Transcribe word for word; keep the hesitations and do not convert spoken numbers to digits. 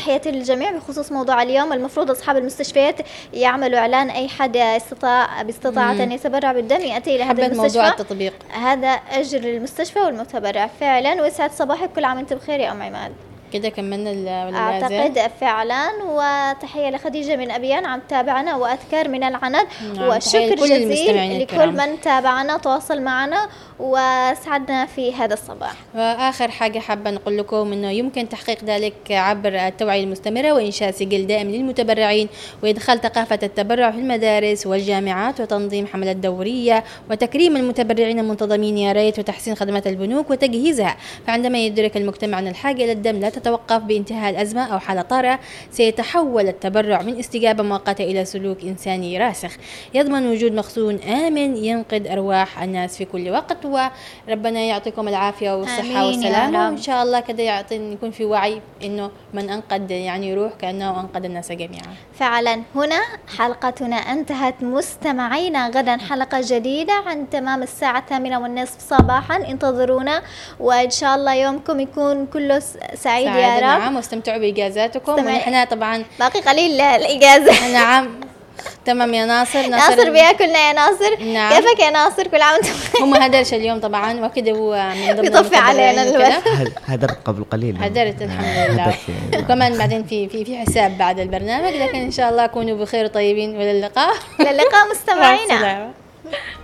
تحياتي للجميع. بخصوص موضوع اليوم، المفروض أصحاب المستشفيات يعملوا إعلان أي حد استطاع باستطاعة أن يتبرع بالدم يأتي إلى هذا المستشفى. موضوع التطبيق هذا أجر للمستشفى والمتبرع فعلا. ويسعد صباحك، كل عام وانت بخير يا أم عماد. كده كملنا أعتقد فعلا. وتحية لخديجة من أبيان عم تابعنا، وأذكار من العند. نعم. وشكر جزيل لكل من تابعنا تواصل معنا وسعدنا في هذا الصباح. وآخر حاجة حابة نقول لكم أنه يمكن تحقيق ذلك عبر التوعية المستمرة وإنشاء سجل دائم للمتبرعين، وإدخال ثقافة التبرع في المدارس والجامعات، وتنظيم حملات دورية، وتكريم المتبرعين المنتظمين يا ريت، وتحسين خدمات البنوك وتجهيزها. فعندما يدرك المجتمع أن الحاجة إلى الدم لا تتوقف بانتهاء الأزمة أو حالة طارئة، سيتحول التبرع من استجابة مؤقتة إلى سلوك إنساني راسخ يضمن وجود مخزون آمن ينقذ أرواح الناس في كل وقت. وربنا يعطيكم العافية والصحة والسلامة، وإن شاء الله كده يعطينا يكون في وعي إنه من أنقذ يعني روح كأنه أنقذ الناس جميعا. فعلا. هنا حلقتنا انتهت مستمعينا، غدا حلقة جديدة عن تمام الساعة الثامنة والنصف صباحا. انتظرونا، وإن شاء الله يومكم يكون كله سعيد يا رب. نعم، واستمتعوا بإجازاتكم. ونحن طبعا باقي قليل الإجازة. نعم تمام يا ناصر. ناصر, ناصر بياكلنا يا ناصر. نعم. كيفك يا ناصر؟ كل عام وانتم هم هدرش اليوم طبعا، وكده هو من ضمن بيطفي علينا الوقت. هدرت قبل قليل. هدرت الحمد لله. وكمان بعدين في في في حساب بعد البرنامج، لكن ان شاء الله كونوا بخير طيبين. والى اللقاء. الى اللقاء مستمعينا.